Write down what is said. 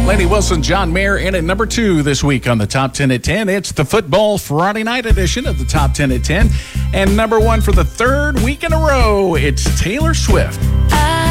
Lainey Wilson, John Mayer, in at number 2 this week on the Top 10 at 10. It's the Football Friday Night edition of the Top 10 at 10. And number 1 for the third week in a row, it's Taylor Swift.